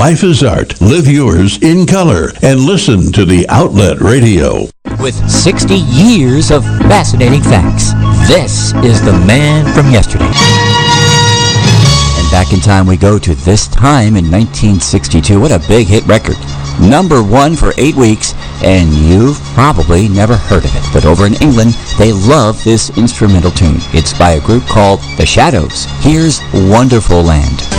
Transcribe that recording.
Life is art. Live yours in color and listen to the Outlet Radio. With 60 years of fascinating facts, this is the man from yesterday. And back in time we go to this time in 1962. What a big hit record. #1 for 8 weeks, and you've probably never heard of it. But over in England, they love this instrumental tune. It's by a group called The Shadows. Here's Wonderful Land.